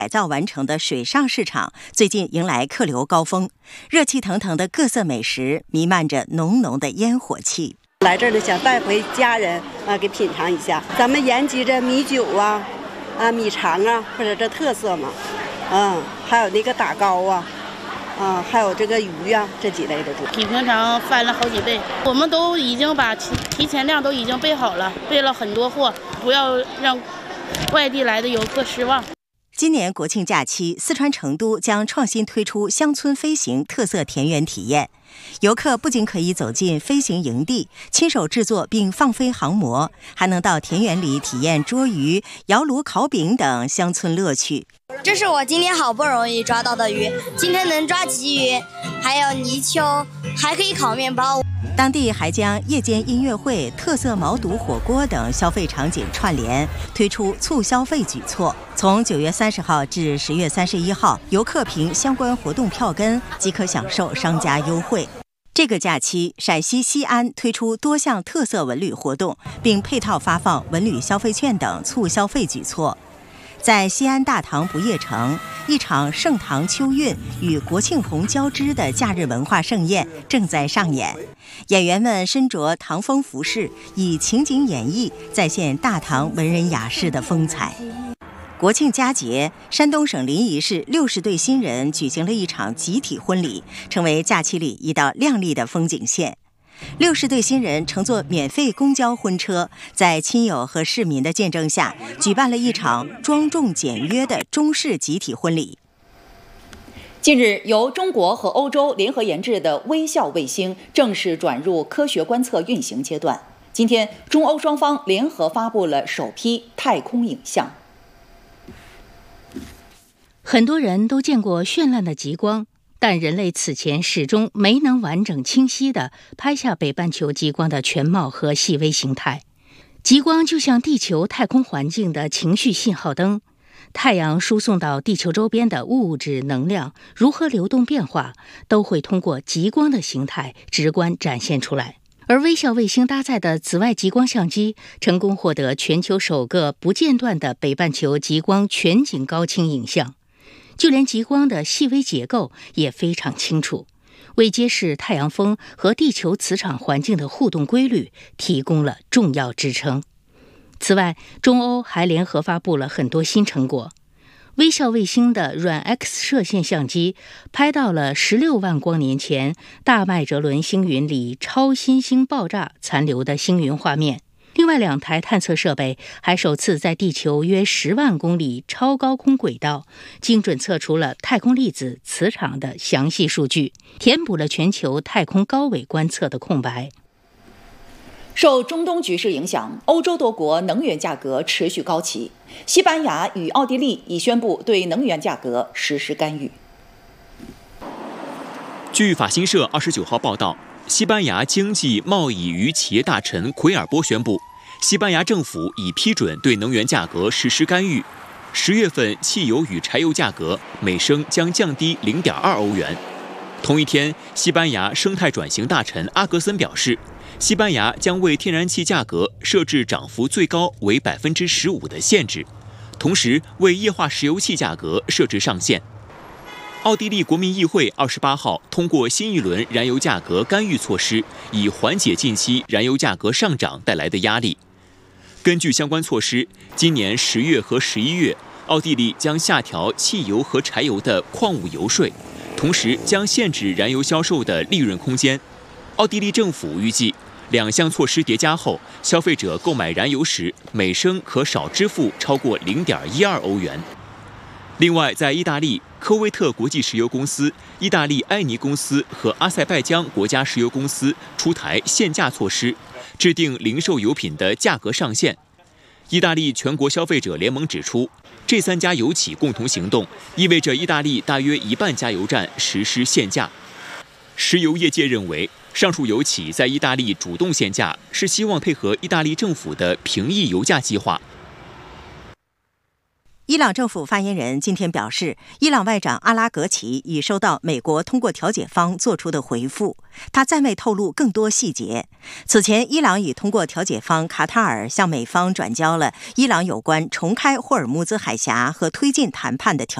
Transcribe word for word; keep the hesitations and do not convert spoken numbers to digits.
改造完成的水上市场最近迎来客流高峰，热气腾腾的各色美食弥漫着浓浓的烟火气。 来这儿呢，想带回家人啊，给品尝一下。咱们延吉这米酒啊，啊米肠啊，或者这特色嘛，嗯，还有那个打糕啊。啊，还有这个鱼啊，这几类的猪， 比平常翻了好几倍。我们都已经把提提前量都已经备好了，备了很多货，不要让外地来的游客失望。 今年国庆假期，四川成都将创新推出乡村飞行特色田园体验。游客不仅可以走进飞行营地，亲手制作并放飞航模，还能到田园里体验捉鱼、窑炉烤饼等乡村乐趣。 这是我今天好不容易抓到的鱼，今天能抓鲫鱼，还有泥鳅，还可以烤面包。 当地还将夜间音乐会、特色毛肚火锅等消费场景串联，推出促消费举措。从九月三十号至十月三十一号，游客凭相关活动票根即可享受商家优惠。这个假期，陕西西安推出多项特色文旅活动，并配套发放文旅消费券等促消费举措。在西安大唐不夜城，一场盛唐秋韵与国庆红交织的假日文化盛宴正在上演。演员们身着唐风服饰，以情景演绎，再现大唐文人雅士的风采。国庆佳节，山东省临沂市六十对新人举行了一场集体婚礼，成为假期里一道亮丽的风景线。六十对新人乘坐免费公交婚车，在亲友和市民的见证下，举办了一场庄重简约的中式集体婚礼。 近日，由中国和欧洲联合研制的微笑卫星正式转入科学观测运行阶段。今天，中欧双方联合发布了首批太空影像。 很多人都见过绚烂的极光，但人类此前始终没能完整清晰地拍下北半球极光的全貌和细微形态。极光就像地球太空环境的情绪信号灯，太阳输送到地球周边的物质能量如何流动变化，都会通过极光的形态直观展现出来。而微笑卫星搭载的紫外极光相机成功获得全球首个不间断的北半球极光全景高清影像，就连极光的细微结构也非常清楚，为揭示太阳风和地球磁场环境的互动规律提供了重要支撑。此外，中欧还联合发布了很多新成果。微笑卫星的软 X 射线相机拍到了十六万光年前大麦哲伦星云里超新星爆炸残留的星云画面。另外两台探测设备还首次在地球约十万公里超高空轨道精准测出了太空粒子磁场的详细数据，填补了全球太空高纬观测的空白。 受中东局势影响，欧洲多国能源价格持续高企。西班牙与奥地利已宣布对能源价格实施干预。 据法新社二十九号报道，西班牙经济贸易与企业大臣奎尔波宣布，西班牙政府已批准对能源价格实施干预。十月份汽油与柴油价格每升将降低零点二欧元。同一天，西班牙生态转型大臣阿格森表示，西班牙将为天然气价格设置涨幅最高为百分之十五的限制，同时为液化石油气价格设置上限。奥地利国民议会二十八号通过新一轮燃油价格干预措施，以缓解近期燃油价格上涨带来的压力。根据相关措施，今年十月和十一月，奥地利将下调汽油和柴油的矿物油税，同时将限制燃油销售的利润空间。奥地利政府预计，两项措施叠加后，消费者购买燃油时每升可少支付超过零点一二欧元。另外，在意大利，科威特国际石油公司、意大利埃尼公司和阿塞拜疆国家石油公司出台限价措施，制定零售油品的价格上限。意大利全国消费者联盟指出，这三家油企共同行动，意味着意大利大约一半加油站实施限价。石油业界认为，上述油企在意大利主动限价，是希望配合意大利政府的平抑油价计划。 伊朗政府发言人今天表示，伊朗外长阿拉格齐已收到美国通过调解方做出的回复，他暂未透露更多细节。此前，伊朗已通过调解方卡塔尔向美方转交了伊朗有关重开霍尔木兹海峡和推进谈判的条